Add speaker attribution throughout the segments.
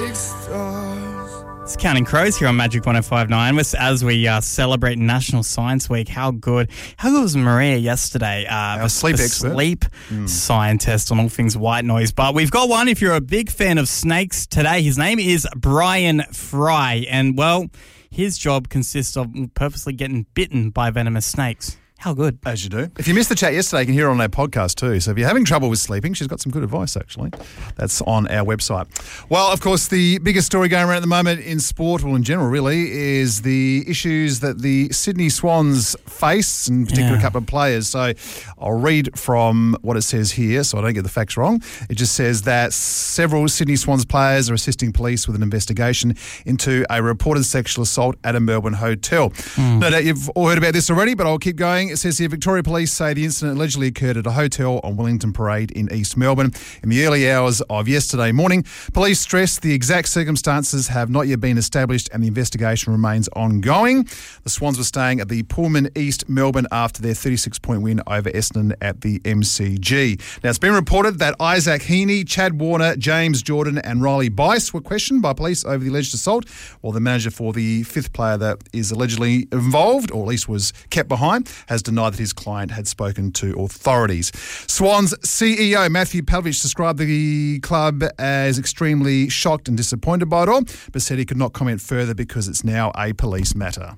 Speaker 1: It's Counting Crows here on Magic 105.9 as we celebrate National Science Week. How good was Maria yesterday?
Speaker 2: Our sleep expert.
Speaker 1: Sleep scientist on all things white noise. But we've got one if you're a big fan of snakes today. His name is Brian Fry. And, well, his job consists of purposely getting bitten by venomous snakes. How good.
Speaker 2: As you do. If you missed the chat yesterday, you can hear it on our podcast too. So if you're having trouble with sleeping, she's got some good advice, actually. That's on our website. Well, of course, the biggest story going around at the moment in sport, well, in general, really, is the issues that the Sydney Swans face, in particular a couple of players. So I'll read from what it says here so I don't get the facts wrong. It just says that several Sydney Swans players are assisting police with an investigation into a reported sexual assault at a Melbourne hotel. No doubt you've all heard about this already, but I'll keep going. It says here, Victoria Police say the incident allegedly occurred at a hotel on Wellington Parade in East Melbourne in the early hours of yesterday morning. Police stress the exact circumstances have not yet been established and the investigation remains ongoing. The Swans were staying at the Pullman East Melbourne after their 36-point win over Essendon at the MCG. Now, it's been reported that Isaac Heaney, Chad Warner, James Jordan and Riley Bice were questioned by police over the alleged assault, while the manager for the fifth player that is allegedly involved, or at least was kept behind, has denied that his client had spoken to authorities. Swans CEO Matthew Pavlich described the club as extremely shocked and disappointed by it all, but said he could not comment further because it's now a police matter.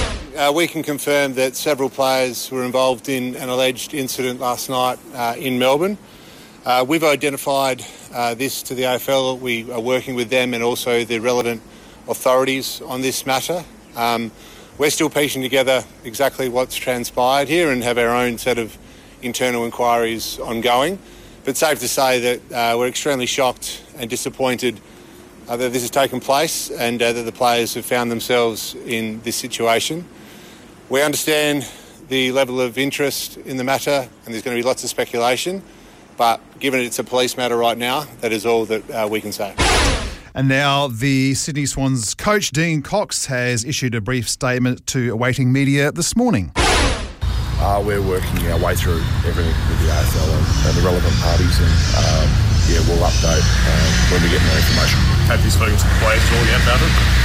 Speaker 3: We can confirm that several players were involved in an alleged incident last night in Melbourne. We've identified this to the AFL. We are working with them and also the relevant authorities on this matter. We're still piecing together exactly what's transpired here and have our own set of internal inquiries ongoing. But safe to say that we're extremely shocked and disappointed that this has taken place and that the players have found themselves in this situation. We understand the level of interest in the matter and there's going to be lots of speculation, but given it's a police matter right now, that is all that we can say.
Speaker 2: And now the Sydney Swans coach, Dean Cox, has issued a brief statement to awaiting media this morning.
Speaker 4: We're working our way through everything with the AFL and the relevant parties, and we'll update when we get more information.
Speaker 5: Have you spoken to the players at all yet about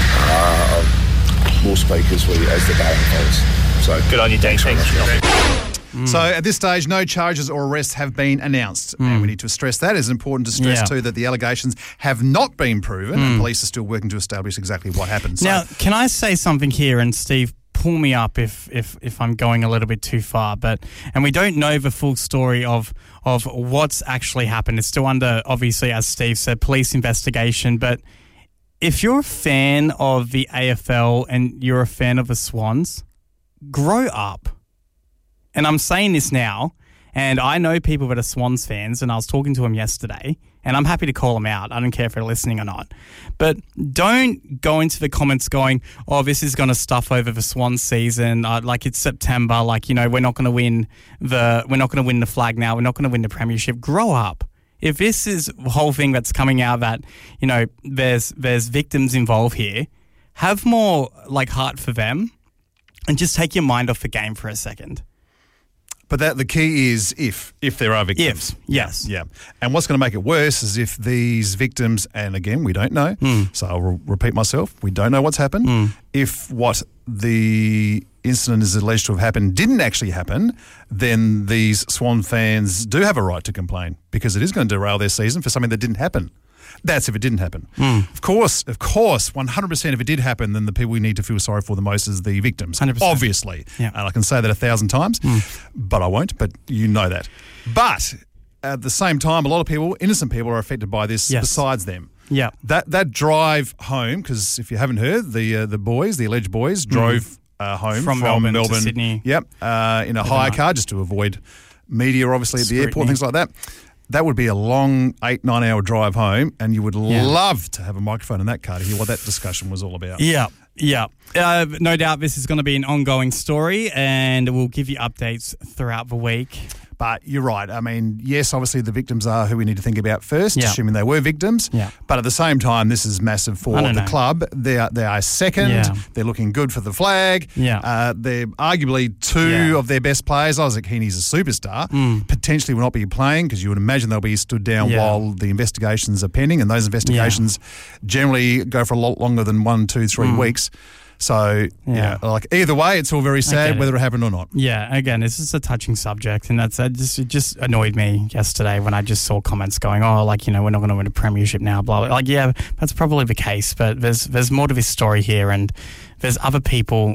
Speaker 5: it?
Speaker 4: We'll speak as the day unfolds. So
Speaker 5: good on you, Dean. Thanks.
Speaker 2: So at this stage, no charges or arrests have been announced. And we need to stress that. It's important to stress too that the allegations have not been proven and police are still working to establish exactly what happened.
Speaker 1: Now, can I say something here, and Steve, pull me up if I'm going a little bit too far, and we don't know the full story of what's actually happened. It's still under, obviously, as Steve said, police investigation, but if you're a fan of the AFL and you're a fan of the Swans, grow up. And I'm saying this now, and I know people that are Swans fans, and I was talking to them yesterday, and I'm happy to call them out. I don't care if they're listening or not. But don't go into the comments going, oh, this is going to stuff over the Swans season, like it's September, like, you know, we're not going to win the flag now, we're not going to win the premiership. Grow up. If this is the whole thing that's coming out that, you know, there's victims involved here, have more like heart for them and just take your mind off the game for a second.
Speaker 2: But the key is if there are victims.
Speaker 1: Yes.
Speaker 2: Yeah. And what's going to make it worse is if these victims, and again, we don't know, so I'll repeat myself, we don't know what's happened. If what the incident is alleged to have happened didn't actually happen, then these Swan fans do have a right to complain because it is going to derail their season for something that didn't happen. That's if it didn't happen. Of course, 100% if it did happen, then the people we need to feel sorry for the most is the victims.
Speaker 1: 100%.
Speaker 2: Obviously. Yeah. And I can say that 1,000 times, but I won't, but you know that. But at the same time, a lot of people, innocent people, are affected by this besides them.
Speaker 1: Yeah.
Speaker 2: That drive home, because if you haven't heard, the alleged boys, drove home
Speaker 1: from Melbourne to Sydney.
Speaker 2: Yep, in a hire car just to avoid media, obviously, at the airport, things like that. That would be a long 8-9 hour drive home, and you would love to have a microphone in that car to hear what that discussion was all about.
Speaker 1: Yeah. No doubt this is going to be an ongoing story, and we'll give you updates throughout the week.
Speaker 2: But you're right. I mean, yes, obviously the victims are who we need to think about first,
Speaker 1: Yeah.
Speaker 2: assuming they were victims.
Speaker 1: Yeah.
Speaker 2: But at the same time, this is massive for the club. They are second.
Speaker 1: Yeah.
Speaker 2: They're looking good for the flag.
Speaker 1: Yeah.
Speaker 2: They're arguably two of their best players. Isaac Heaney's a superstar. Potentially will not be playing because you would imagine they'll be stood down while the investigations are pending, and those investigations generally go for a lot longer than 1, 2, 3 weeks. So, like either way, it's all very sad whether it happened or not.
Speaker 1: Yeah, again, it's just a touching subject, and it just annoyed me yesterday when I just saw comments going, we're not going to win a premiership now, blah, blah. Like, yeah, that's probably the case, but there's more to this story here, and there's other people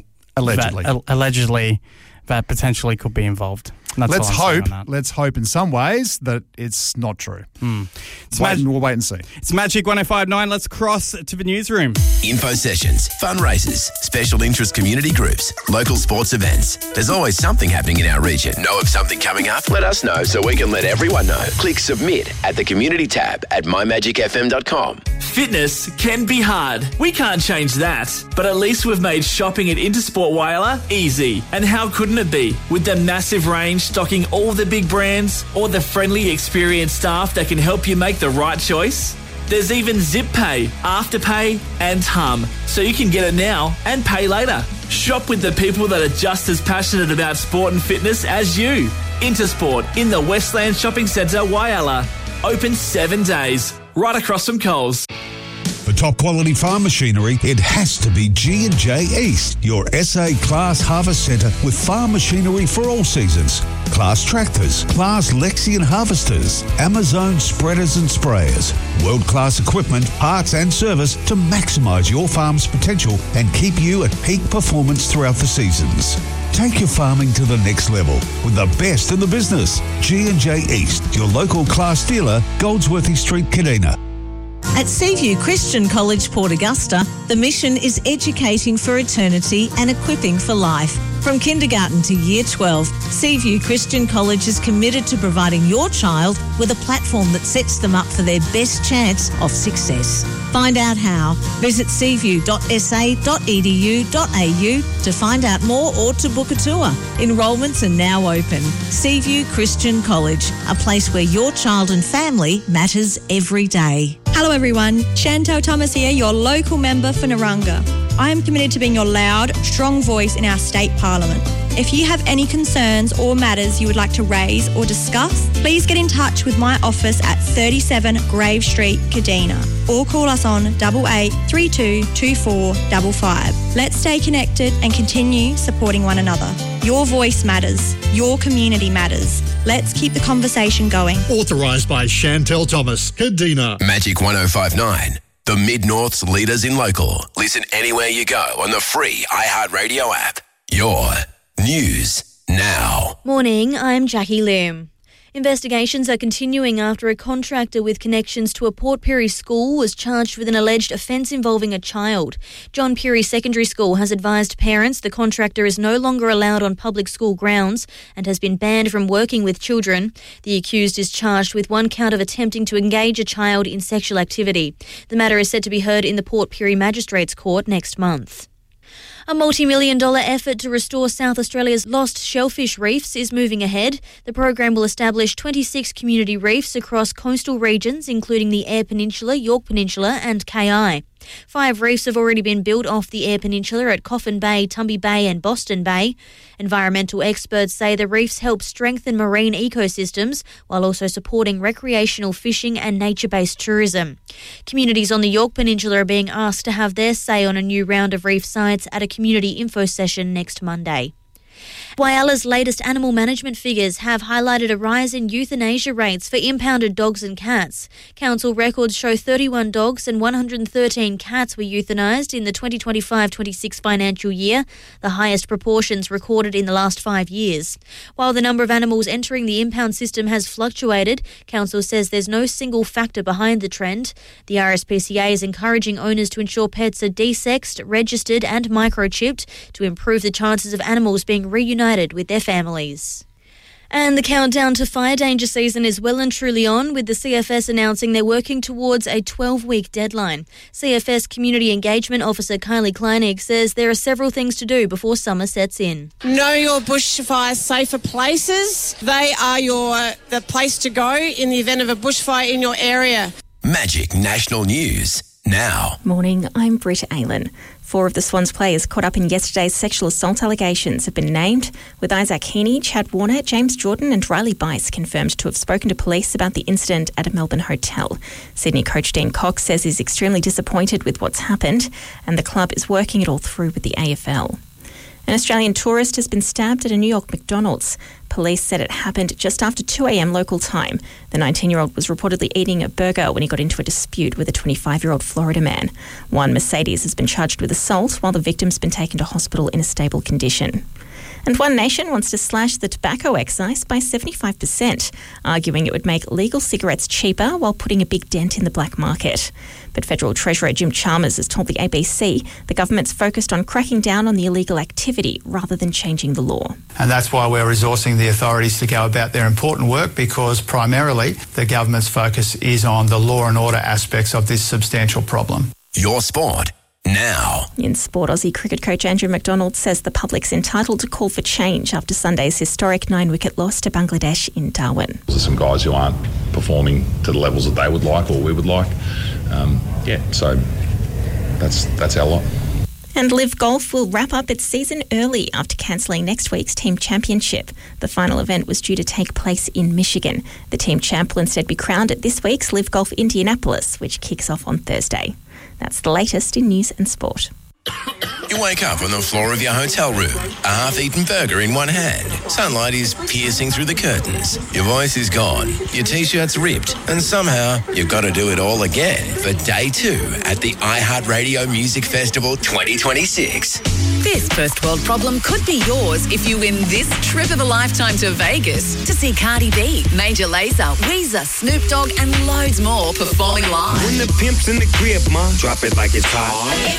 Speaker 1: allegedly that potentially could be involved.
Speaker 2: Let's hope in some ways that it's not true. We'll wait and see.
Speaker 1: It's Magic 105.9. Let's cross to the newsroom.
Speaker 6: Info sessions, fundraisers, special interest community groups, local sports events. There's always something happening in our region. Know of something coming up? Let us know so we can let everyone know. Click submit at the community tab at mymagicfm.com.
Speaker 7: Fitness can be hard. We can't change that. But at least we've made shopping at Intersport Whyalla easy. And how couldn't it be? With the massive range stocking all the big brands, or the friendly, experienced staff that can help you make the right choice. There's even Zip Pay, Afterpay and Hum, so you can get it now and pay later. Shop with the people that are just as passionate about sport and fitness as you. Intersport in the Westland Shopping Centre, Whyalla. Open 7 days, right across from Coles.
Speaker 8: For top quality farm machinery, it has to be G&J East, your SA Class Harvest Centre with farm machinery for all seasons. Class tractors, Class Lexion harvesters, Amazon spreaders and sprayers, world-class equipment, parts and service to maximise your farm's potential and keep you at peak performance throughout the seasons. Take your farming to the next level with the best in the business. G&J East, your local Class dealer, Goldsworthy Street, Kadina.
Speaker 9: At Seaview Christian College, Port Augusta, the mission is educating for eternity and equipping for life. From kindergarten to year 12, Seaview Christian College is committed to providing your child with a platform that sets them up for their best chance of success. Find out how. Visit seaview.sa.edu.au to find out more or to book a tour. Enrolments are now open. Seaview Christian College, a place where your child and family matters every day.
Speaker 10: Hello everyone, Chantel Thomas here, your local member for Naranga. I am committed to being your loud, strong voice in our state parliament. If you have any concerns or matters you would like to raise or discuss, please get in touch with my office at 37 Grave Street, Kadina, or call us on 8832 2455. Let's stay connected and continue supporting one another. Your voice matters. Your community matters. Let's keep the conversation going.
Speaker 11: Authorised by Chantel Thomas, Kadina.
Speaker 6: Magic 105.9. The Mid-North's leaders in local. Listen anywhere you go on the free iHeartRadio app. Your news now.
Speaker 12: Morning, I'm Jackie Lim. Investigations are continuing after a contractor with connections to a Port Pirie school was charged with an alleged offence involving a child. John Pirie Secondary School has advised parents the contractor is no longer allowed on public school grounds and has been banned from working with children. The accused is charged with 1 count of attempting to engage a child in sexual activity. The matter is set to be heard in the Port Pirie Magistrates Court next month. A multi-million-dollar effort to restore South Australia's lost shellfish reefs is moving ahead. The program will establish 26 community reefs across coastal regions, including the Eyre Peninsula, Yorke Peninsula and KI. 5 reefs have already been built off the Eyre Peninsula at Coffin Bay, Tumby Bay and Boston Bay. Environmental experts say the reefs help strengthen marine ecosystems while also supporting recreational fishing and nature-based tourism. Communities on the Yorke Peninsula are being asked to have their say on a new round of reef sites at a community info session next Monday. Whyalla's latest animal management figures have highlighted a rise in euthanasia rates for impounded dogs and cats. Council records show 31 dogs and 113 cats were euthanised in the 2025-26 financial year, the highest proportions recorded in the last 5 years. While the number of animals entering the impound system has fluctuated, Council says there's no single factor behind the trend. The RSPCA is encouraging owners to ensure pets are desexed, registered and microchipped to improve the chances of animals being reunited with their families. And the countdown to fire danger season is well and truly on, with the CFS announcing they're working towards a 12-week deadline. CFS Community Engagement Officer Kylie Kleinig says there are several things to do before summer sets in.
Speaker 13: Know your bushfire safer places. They are the place to go in the event of a bushfire in your area.
Speaker 6: Magic National News now.
Speaker 14: Morning, I'm Britta Aylen. 4 of the Swans players caught up in yesterday's sexual assault allegations have been named, with Isaac Heaney, Chad Warner, James Jordan and Riley Bice confirmed to have spoken to police about the incident at a Melbourne hotel. Sydney coach Dean Cox says he's extremely disappointed with what's happened and the club is working it all through with the AFL. An Australian tourist has been stabbed at a New York McDonald's. Police said it happened just after 2 a.m. local time. The 19-year-old was reportedly eating a burger when he got into a dispute with a 25-year-old Florida man. One Mercedes has been charged with assault, while the victim's been taken to hospital in a stable condition. And One Nation wants to slash the tobacco excise by 75%, arguing it would make legal cigarettes cheaper while putting a big dent in the black market. But Federal Treasurer Jim Chalmers has told the ABC the government's focused on cracking down on the illegal activity rather than changing the law.
Speaker 15: And that's why we're resourcing the authorities to go about their important work, because primarily the government's focus is on the law and order aspects of this substantial problem.
Speaker 6: Your sport now.
Speaker 14: In sport, Aussie cricket coach Andrew McDonald says the public's entitled to call for change after Sunday's historic 9-wicket loss to Bangladesh in Darwin.
Speaker 4: There's some guys who aren't performing to the levels that they would like or we would like. So that's our lot.
Speaker 14: And Live Golf will wrap up its season early after cancelling next week's team championship. The final event was due to take place in Michigan. The team champ will instead be crowned at this week's Live Golf Indianapolis, which kicks off on Thursday. That's the latest in news and sport.
Speaker 6: You wake up on the floor of your hotel room, a half-eaten burger in one hand. Sunlight is piercing through the curtains. Your voice is gone, your T-shirt's ripped, and somehow you've got to do it all again for Day 2 at the iHeartRadio Music Festival 2026.
Speaker 16: This first world problem could be yours if you win this trip of a lifetime to Vegas to see Cardi B, Major Lazer, Weezer, Snoop Dogg and loads more performing live.
Speaker 17: When the pimp's in the crib, ma, drop it like it's hot.